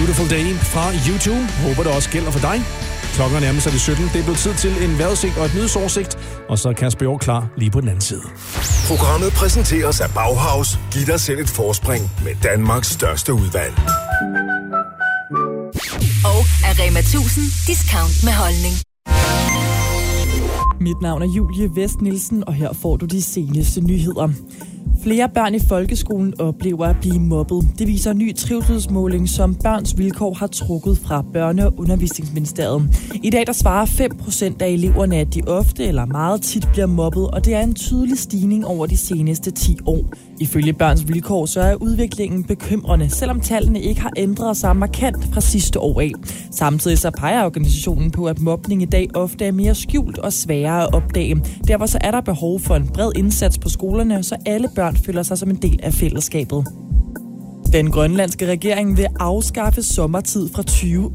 Beautiful Day fra YouTube. Håber det også gælder for dig. Klokken nærmer sig det 17. Det er blevet tid til en vejrudsigt og et nyhedsoversigt. Og så er Kasper Hjort klar lige på den anden side. Programmet præsenteres af Bauhaus. Giv dig selv et forspring med Danmarks største udvalg. Og af Rema 1000 discount med holdning. Mit navn er Julie Vest Nielsen, og her får du de seneste nyheder. Flere børn i folkeskolen oplever at blive mobbet. Det viser en ny trivselsmåling, som Børns Vilkår har trukket fra Børne- og Undervisningsministeriet. I dag der svarer 5% af eleverne, at de ofte eller meget tit bliver mobbet, og det er en tydelig stigning over de seneste 10 år. Ifølge Børns Vilkår så er udviklingen bekymrende, selvom tallene ikke har ændret sig markant fra sidste år af. Samtidig så peger organisationen på, at mobning i dag ofte er mere skjult og sværere at opdage. Derfor så er der behov for en bred indsats på skolerne, så alle børn føler sig som en del af fællesskabet. Den grønlandske regering vil afskaffe sommertid fra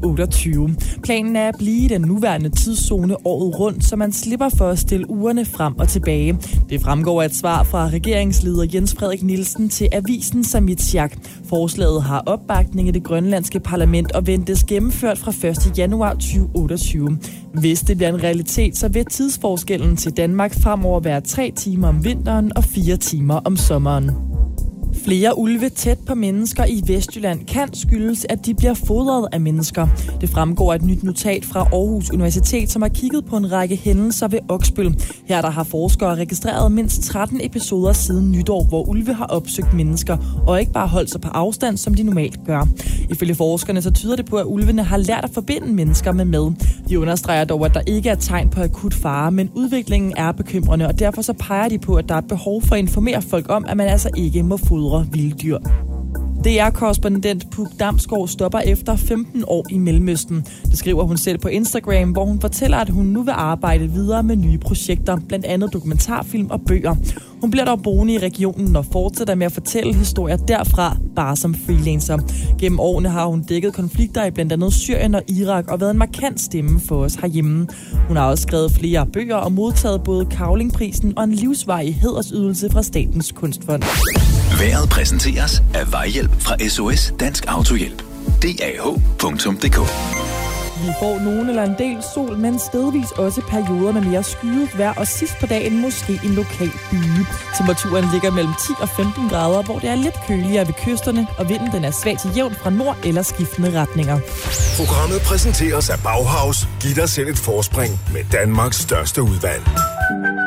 2028. Planen er at blive i den nuværende tidszone året rundt, så man slipper for at stille ugerne frem og tilbage. Det fremgår af et svar fra regeringsleder Jens Frederik Nielsen til avisen Samitsiaq. Forslaget har opbakning i det grønlandske parlament og ventes gennemført fra 1. januar 2028. Hvis det bliver en realitet, så vil tidsforskellen til Danmark fremover være 3 timer om vinteren og 4 timer om sommeren. Flere ulve tæt på mennesker i Vestjylland kan skyldes, at de bliver fodret af mennesker. Det fremgår af et nyt notat fra Aarhus Universitet, som har kigget på en række hændelser ved Oksbøl. Her der har forskere registreret mindst 13 episoder siden nytår, hvor ulve har opsøgt mennesker og ikke bare holdt sig på afstand, som de normalt gør. Ifølge forskerne så tyder det på, at ulvene har lært at forbinde mennesker med mad. De understreger dog, at der ikke er tegn på akut fare, men udviklingen er bekymrende, og derfor så peger de på, at der er behov for at informere folk om, at man altså ikke må fodre vilddyr. DR-korrespondent Puk Damsgaard stopper efter 15 år i Mellemøsten. Det skriver hun selv på Instagram, hvor hun fortæller, at hun nu vil arbejde videre med nye projekter, blandt andet dokumentarfilm og bøger. Hun bliver dog boende i regionen og fortsætter med at fortælle historier derfra, bare som freelancer. Gennem årene har hun dækket konflikter i blandt andet Syrien og Irak og været en markant stemme for os herhjemme. Hun har også skrevet flere bøger og modtaget både Cavlingprisen og en livsvarig hædersydelse fra Statens Kunstfond. Vejret præsenteres af Vejhjælp fra SOS Dansk Autohjælp. DAH.dk. Vi får nogen eller en del sol, men stedvis også perioder med mere skyet vejr, og sidst på dagen måske en lokal byge. Temperaturen ligger mellem 10 og 15 grader, hvor det er lidt køligere ved kysterne, og vinden den er svag til jævn fra nord eller skiftende retninger. Programmet præsenteres af Bauhaus. Giv dig selv et forspring med Danmarks største udvalg.